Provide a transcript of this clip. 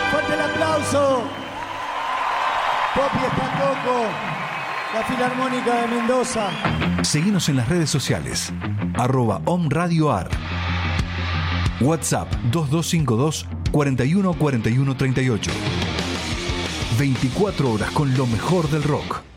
Fuerte el aplauso. Popi Espantoco, la Filarmónica de Mendoza. Seguinos en las redes sociales, @omradioar. WhatsApp 2252 41 41 38. 24 horas con lo mejor del rock.